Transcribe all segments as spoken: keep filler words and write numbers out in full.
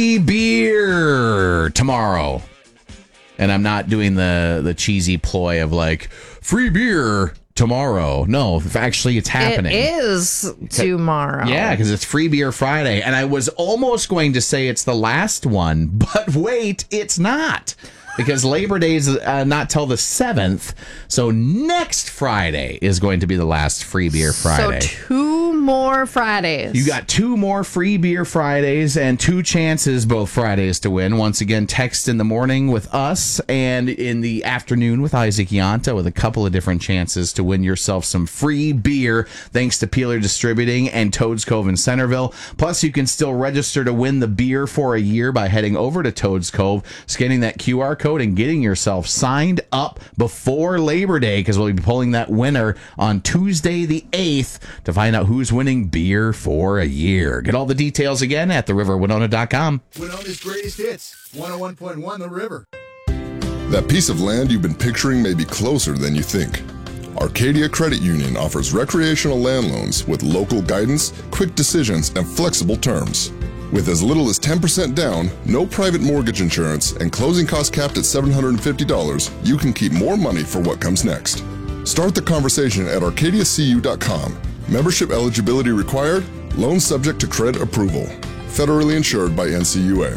beer tomorrow. And I'm not doing the, the cheesy ploy of like, free beer tomorrow. No, actually, it's happening. It is tomorrow. Yeah, because it's Free Beer Friday. And I was almost going to say it's the last one, but wait, it's not. Because Labor Day is uh, not till the seventh. So next Friday is going to be the last Free Beer Friday. So two more Fridays. You got two more Free Beer Fridays and two chances both Fridays to win. Once again, text in the morning with us and in the afternoon with Isaac Yanta with a couple of different chances to win yourself some free beer thanks to Peeler Distributing and Toads Cove in Centerville. Plus, you can still register to win the beer for a year by heading over to Toads Cove, scanning that Q R code and getting yourself signed up before Labor Day, because we'll be pulling that winner on Tuesday the eighth to find out who's winning beer for a year. Get all the details again at the river winona dot com. Winona's greatest hits, one oh one point one The River. That piece of land you've been picturing may be closer than you think. Arcadia Credit Union offers recreational land loans with local guidance, quick decisions, and flexible terms. With as little as ten percent down, no private mortgage insurance, and closing costs capped at seven hundred fifty dollars, you can keep more money for what comes next. Start the conversation at arcadia c u dot com. Membership eligibility required. Loan subject to credit approval. Federally insured by N C U A.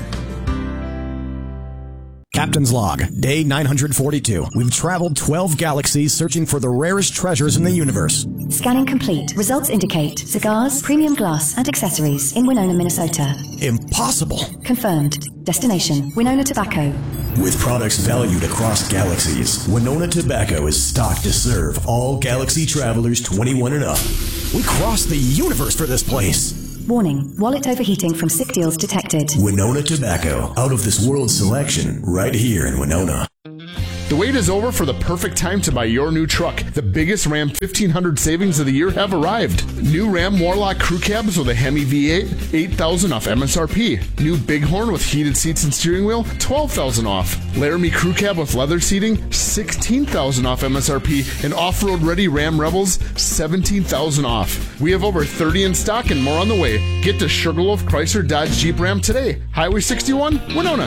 Captain's Log, day nine hundred forty-two. We've traveled twelve galaxies searching for the rarest treasures in the universe. Scanning complete. Results indicate cigars, premium glass, and accessories in Winona, Minnesota. Impossible. Confirmed. Destination, Winona Tobacco. With products valued across galaxies, Winona Tobacco is stocked to serve all galaxy travelers twenty-one and up. We crossed the universe for this place. Warning, wallet overheating from sick deals detected. Winona Tobacco, out of this world selection, right here in Winona. The wait is over for the perfect time to buy your new truck. The biggest Ram fifteen hundred savings of the year have arrived. New Ram Warlock crew cabs with a Hemi V eight, eight thousand dollars off M S R P. New Bighorn with heated seats and steering wheel, twelve thousand dollars off. Laramie crew cab with leather seating, sixteen thousand dollars off M S R P. And off-road ready Ram Rebels, seventeen thousand dollars off. We have over thirty in stock and more on the way. Get to Sugarloaf Chrysler Dodge Jeep Ram today. Highway sixty-one, Winona.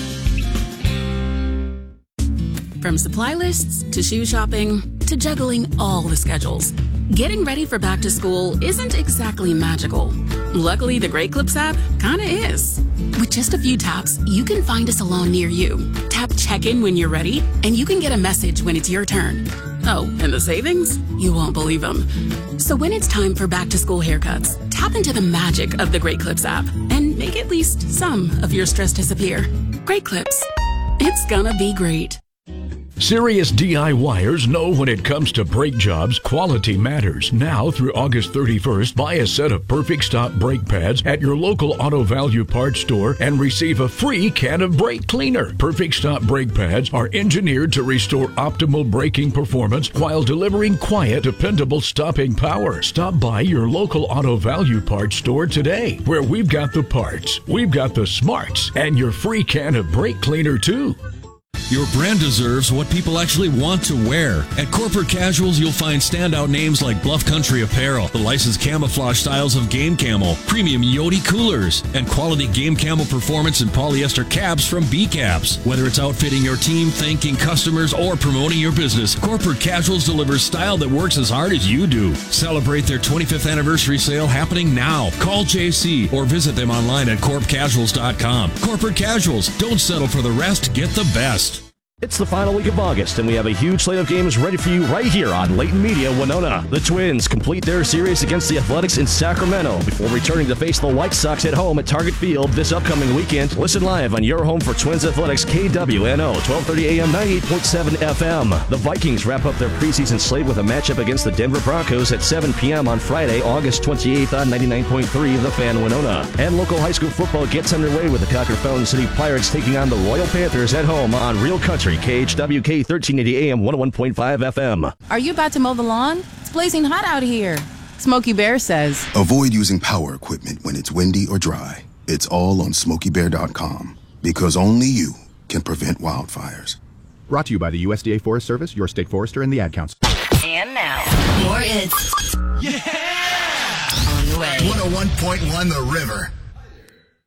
From supply lists to shoe shopping to juggling all the schedules, getting ready for back to school isn't exactly magical. Luckily, the Great Clips app kinda is. With just a few taps, you can find a salon near you. Tap check-in when you're ready, and you can get a message when it's your turn. Oh, and the savings? You won't believe them. So when it's time for back to school haircuts, tap into the magic of the Great Clips app and make at least some of your stress disappear. Great Clips. It's gonna be great. Serious DIYers know when it comes to brake jobs, quality matters. Now through August thirty-first, buy a set of Perfect Stop brake pads at your local Auto Value Parts store and receive a free can of brake cleaner. Perfect Stop brake pads are engineered to restore optimal braking performance while delivering quiet, dependable stopping power. Stop by your local Auto Value Parts store today, where we've got the parts, we've got the smarts, and your free can of brake cleaner too. Your brand deserves what people actually want to wear. At Corporate Casuals, you'll find standout names like Bluff Country Apparel, the licensed camouflage styles of Game Camo, premium Yodi coolers, and quality Game Camo performance and polyester caps from B-Caps. Whether it's outfitting your team, thanking customers, or promoting your business, Corporate Casuals delivers style that works as hard as you do. Celebrate their twenty-fifth anniversary sale happening now. Call J C or visit them online at corp casuals dot com. Corporate Casuals, don't settle for the rest, get the best. It's the final week of August, and we have a huge slate of games ready for you right here on Layton Media Winona. The Twins complete their series against the Athletics in Sacramento before returning to face the White Sox at home at Target Field this upcoming weekend. Listen live on your home for Twins Athletics, K W N O, twelve thirty a.m., ninety-eight point seven F M. The Vikings wrap up their preseason slate with a matchup against the Denver Broncos at seven p.m. on Friday, August twenty-eighth on ninety-nine point three The Fan Winona. And local high school football gets underway with the Cocker Fountain City Pirates taking on the Royal Panthers at home on Real Country, K H W K thirteen eighty A M, one oh one point five F M. Are you about to mow the lawn? It's blazing hot out here. Smokey Bear says, avoid using power equipment when it's windy or dry. It's all on smokey bear dot com, because only you can prevent wildfires. Brought to you by the U S D A Forest Service, your state forester, and the Ad Council. And now, more hits. Yeah! On the way. one oh one point one The River.